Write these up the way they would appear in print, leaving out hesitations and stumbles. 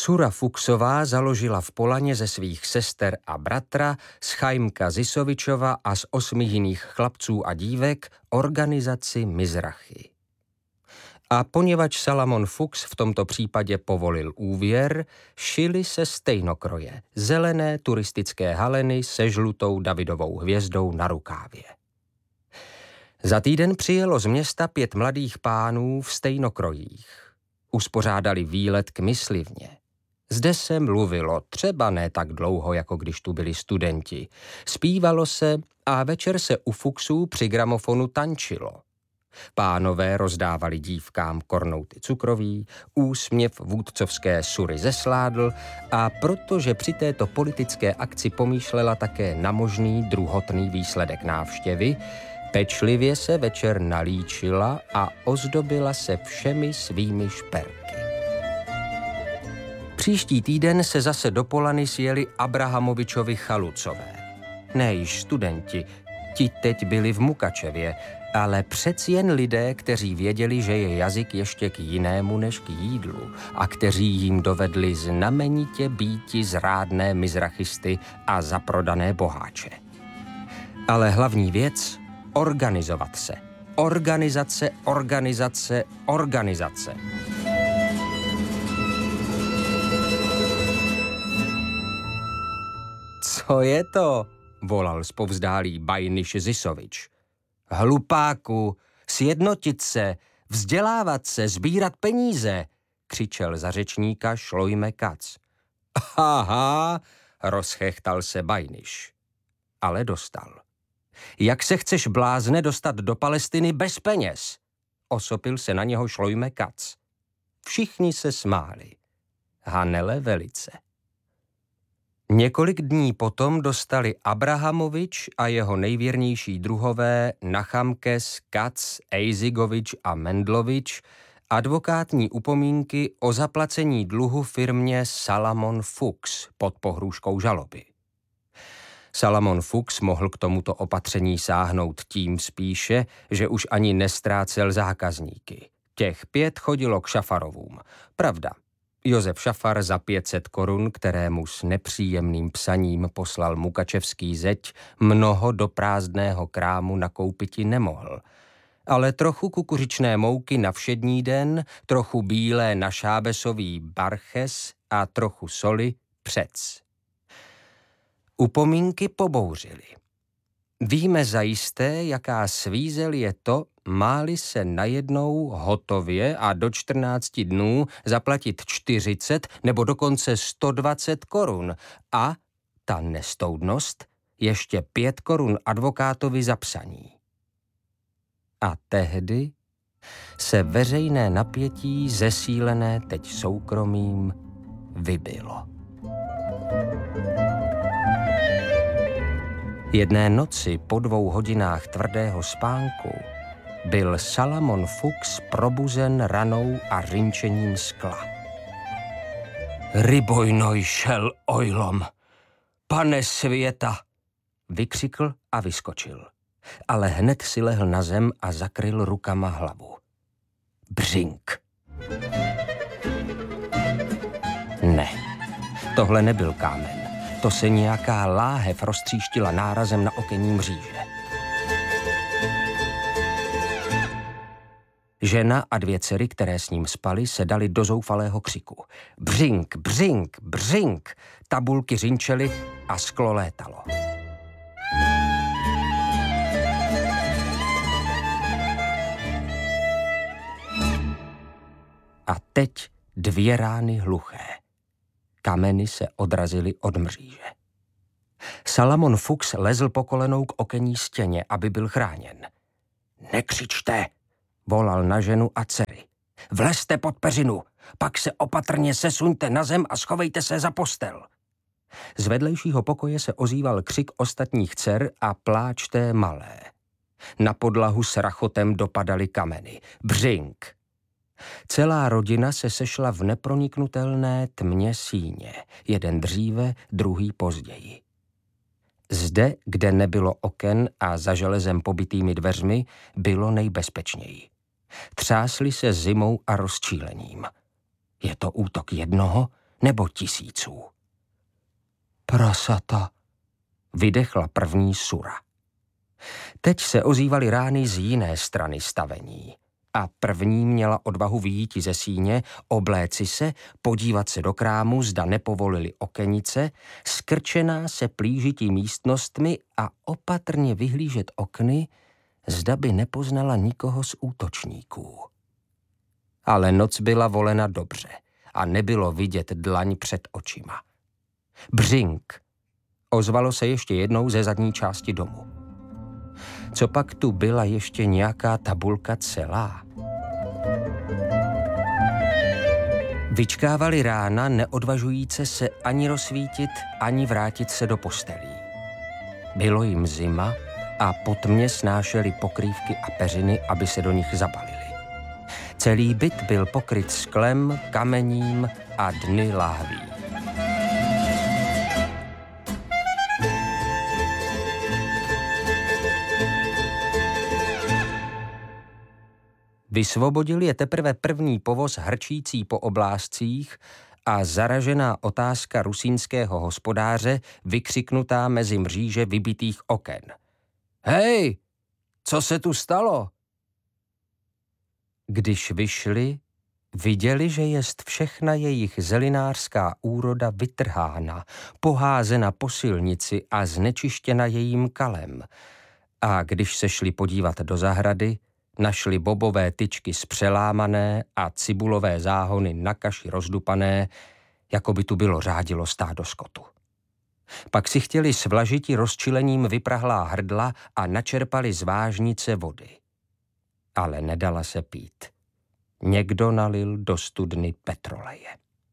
Šura Fuchsová založila v Polaně ze svých sester a bratra, z Chaimka Zisovičova a z 8 jiných chlapců a dívek organizaci Mizrachy. A poněvadž Salamon Fuchs v tomto případě povolil úvěr, šily se stejnokroje, zelené turistické haleny se žlutou Davidovou hvězdou na rukávě. Za týden přijelo z města 5 mladých pánů v stejnokrojích. Uspořádali výlet k myslivně. Zde se mluvilo, třeba ne tak dlouho, jako když tu byli studenti. Zpívalo se a večer se u Fuchsů při gramofonu tančilo. Pánové rozdávali dívkám kornouty cukroví, úsměv vůdcovské Sury zesládl a protože při této politické akci pomýšlela také na možný druhotný výsledek návštěvy, pečlivě se večer nalíčila a ozdobila se všemi svými šperky. Příští týden se zase do Polany sjeli Abrahamovičovi chalucové. Ne již studenti, ti teď byli v Mukačevě, ale přeci jen lidé, kteří věděli, že je jazyk ještě k jinému než k jídlu a kteří jim dovedli znamenitě býti zrádné mizrachisty a zaprodané boháče. Ale hlavní věc – organizovat se. Organizace, organizace, organizace. Co je to? Volal zpovzdálý Bajniš Zisovič. Hlupáku, sjednotit se, vzdělávat se, sbírat peníze, křičel za řečníka Šlojme Kac. Aha, rozchechtal se Bajniš. Ale dostal. Jak se chceš, blázne, dostat do Palestiny bez peněz? Osopil se na něho Šlojme Kac. Všichni se smáli. Hanele velice. Několik dní potom dostali Abrahamovič a jeho nejvěrnější druhové Nachamkes, Kac, Ejzigovič a Mendlovič advokátní upomínky o zaplacení dluhu firmě Salamon Fuchs pod pohrůžkou žaloby. Salamon Fuchs mohl k tomuto opatření sáhnout tím spíše, že už ani nestrácel zákazníky. Těch 5 chodilo k Šafarovům. Pravda, Josef Šafar za 500 korun, kterému s nepříjemným psaním poslal mukačevský zeď, mnoho do prázdného krámu nakoupiti nemohl. Ale trochu kukuřičné mouky na všední den, trochu bílé na šábesový barches a trochu soli přec. Upomínky pobouřili. Víme zajisté, jaká svízel je to, máli se najednou hotově a do 14 dnů zaplatit 40 nebo dokonce 120 korun a ta nestoudnost ještě 5 korun advokátovi za psaní. A tehdy se veřejné napětí zesílené teď soukromím vybilo. Jedné noci po 2 hodinách tvrdého spánku byl Salamon Fuchs probuzen ranou a řinčením skla. Rybojnoj šel ojlom, pane světa, vykřikl a vyskočil. Ale hned si lehl na zem a zakryl rukama hlavu. Břink. Ne, tohle nebyl kámen. To se nějaká láhev roztříštila nárazem na okenní mříže. Žena a 2 dcery, které s ním spaly, se dali do zoufalého křiku. Břink, břink, břink, tabulky řinčely a sklo létalo. A teď 2 rány hluché. Kameny se odrazily od mříže. Salamon Fuchs lezl po kolenou k okenní stěně, aby byl chráněn. Nekřičte, volal na ženu a dcery. Vlezte pod peřinu, pak se opatrně sesuňte na zem a schovejte se za postel. Z vedlejšího pokoje se ozýval křik ostatních dcer a pláč té malé. Na podlahu s rachotem dopadaly kameny. Břink. Celá rodina se sešla v neproniknutelné tmě síně, jeden dříve, druhý později. Zde, kde nebylo oken a za železem pobitými dveřmi, bylo nejbezpečněji. Třásli se zimou a rozčílením. Je to útok jednoho nebo tisíců? Prasata, vydechla první Sura. Teď se ozývaly rány z jiné strany stavení. A první měla odvahu vyjít ze síně, obléci se, podívat se do krámu, zda nepovolili okenice, skrčená se plížití místnostmi a opatrně vyhlížet okny, zda by nepoznala nikoho z útočníků. Ale noc byla volena dobře a nebylo vidět dlaň před očima. Břink! Ozvalo se ještě jednou ze zadní části domu. Copak tu byla ještě nějaká tabulka celá? Vyčkávali rána, neodvažujíce se ani rozsvítit, ani vrátit se do postelí. Bylo jim zima a po tmě snášeli pokrývky a peřiny, aby se do nich zabalili. Celý byt byl pokryt sklem, kamením a dny láhví. Vysvobodil je teprve první povoz hrčící po oblázcích a zaražená otázka rusínského hospodáře vykřiknutá mezi mříže vybitých oken. Hej, co se tu stalo? Když vyšli, viděli, že jest všechna jejich zelinářská úroda vytrhána, poházena po silnici a znečištěna jejím kalem. A když se šli podívat do zahrady, našli bobové tyčky spřelámané a cibulové záhony na kaši rozdupané, jako by tu bylo řádilo stádo skotu. Pak si chtěli svlažiti rozčilením vyprahlá hrdla a načerpali z vážnice vody. Ale nedala se pít. Někdo nalil do studny petroleje.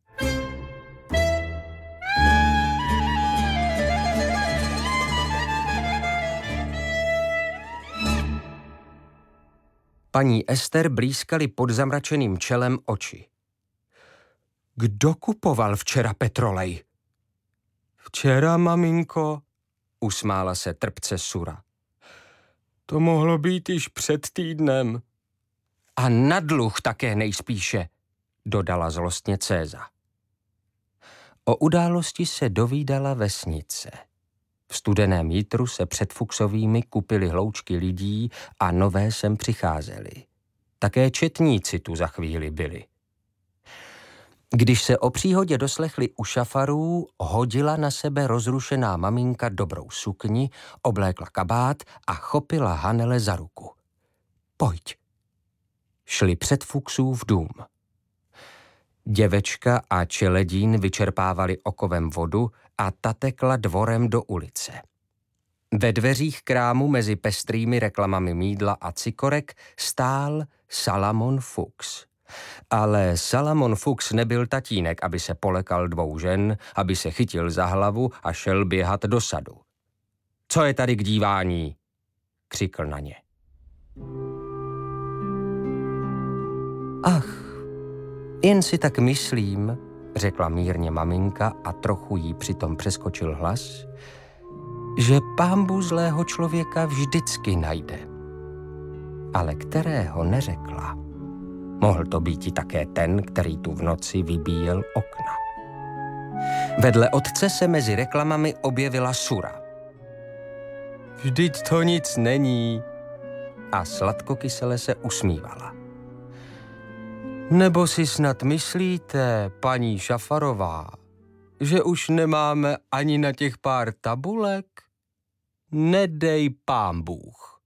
Paní Ester blýskaly pod zamračeným čelem oči. Kdo kupoval včera petrolej? Včera, maminko, usmála se trpce Sura. To mohlo být již před týdnem. A na dluh také nejspíše, dodala zlostně Céza. O události se dovídala vesnice. V studeném jitru se před Fuchsovými kupily hloučky lidí a nové sem přicházely. Také četníci tu za chvíli byli. Když se o příhodě doslechli u šafarů, hodila na sebe rozrušená maminka dobrou sukni, oblékla kabát a chopila Hanele za ruku. Pojď. Šli před Fuchsův dům. Děvečka a čeledín vyčerpávali okovem vodu a ta tekla dvorem do ulice. Ve dveřích krámu mezi pestrými reklamami mýdla a cikorek stál Salamon Fuchs. Ale Salamon Fuchs nebyl tatínek, aby se polekal dvou žen, aby se chytil za hlavu a šel běhat do sadu. Co je tady k dívání? Křikl na ně. Ach, jen si tak myslím, řekla mírně maminka a trochu jí přitom přeskočil hlas, že Pánbůh zlého člověka vždycky najde. Ale kterého neřekla. Mohl to být i také ten, který tu v noci vybíjel okna. Vedle otce se mezi reklamami objevila Sura. Vždyť to nic není. A sladkokysele se usmívala. Nebo si snad myslíte, paní Šafarová, že už nemáme ani na těch pár tabulek? Nedej Pánbůh.